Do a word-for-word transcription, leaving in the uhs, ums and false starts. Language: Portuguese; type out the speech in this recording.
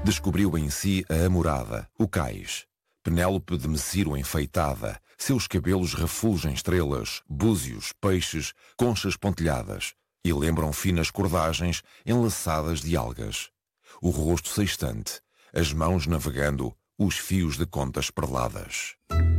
Descobriu em si a amorada, o cais. Penélope de Messiro enfeitada, seus cabelos refulgem estrelas, búzios, peixes, conchas pontilhadas, e lembram finas cordagens enlaçadas de algas. O rosto sextante, as mãos navegando, os fios de contas perladas.